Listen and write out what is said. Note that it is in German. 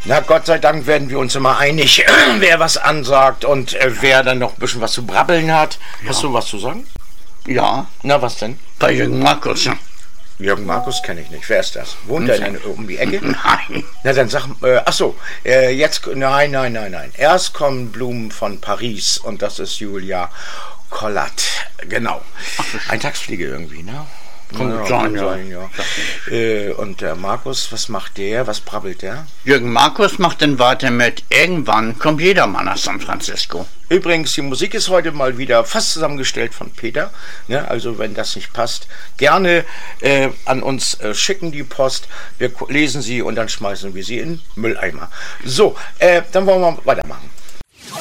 Na, Gott sei Dank werden wir uns immer einig, wer was ansagt und wer dann noch ein bisschen was zu brabbeln hat. Ja. Hast du was zu sagen? Ja. Na, was denn? Bei Jürgen Markus. Ja. Jürgen Markus kenne ich nicht. Wer ist das? Wohnt er um die Ecke? Nein. Na, dann sag, jetzt, nein. Erst kommen Blumen von Paris und das ist Julia Collard. Genau. Ein Taxfliege irgendwie, ne? Kann sein, ja. Und der Markus, was macht der? Was brabbelt der? Jürgen Markus macht dann weiter mit Irgendwann kommt jedermann nach San Francisco. Übrigens, die Musik ist heute mal wieder fast zusammengestellt von Peter. Ne? Also wenn das nicht passt, gerne an uns schicken die Post. Wir lesen sie und dann schmeißen wir sie in den Mülleimer. So, dann wollen wir weitermachen.